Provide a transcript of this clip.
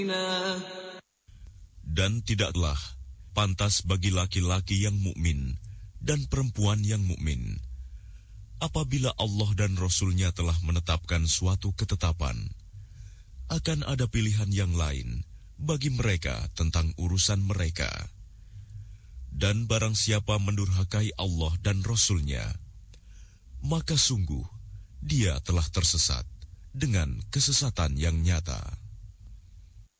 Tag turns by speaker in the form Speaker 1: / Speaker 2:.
Speaker 1: Dan tidaklah pantas bagi laki-laki yang mukmin dan perempuan yang mukmin apabila Allah dan Rasul-Nya telah menetapkan suatu ketetapan, akan ada pilihan yang lain bagi mereka tentang urusan mereka. Dan barang siapa mendurhakai Allah dan Rasul-Nya, maka sungguh dia telah tersesat dengan kesesatan yang nyata.